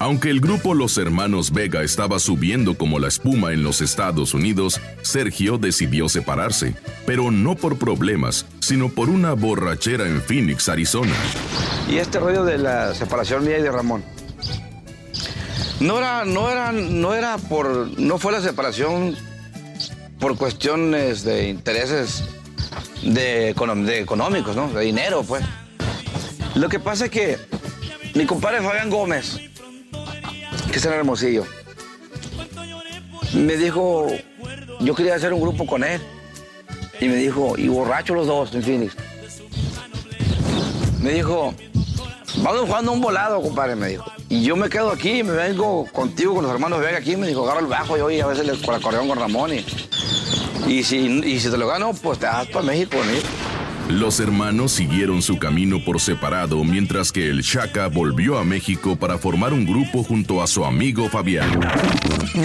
Aunque el grupo Los Hermanos Vega estaba subiendo como la espuma en los Estados Unidos, Sergio decidió separarse, pero no por problemas, sino por una borrachera en Phoenix, Arizona. Y este rollo de la separación mía y de Ramón, no fue la separación por cuestiones de intereses económicos, ¿no? De dinero, pues. Lo que pasa es que mi compadre Fabián Gómez, que es en Hermosillo, me dijo, yo quería hacer un grupo con él. Y me dijo, y borrachos los dos en Phoenix. Me dijo, vamos jugando un volado, compadre, me dijo. Y yo me quedo aquí, me vengo contigo, con los hermanos Vega aquí. Me dijo, agarra el bajo yo y a veces con el acordeón con Ramón. Y si te lo gano, pues te vas para México, ¿no? Los hermanos siguieron su camino por separado, mientras que el Chaca volvió a México para formar un grupo junto a su amigo Fabián.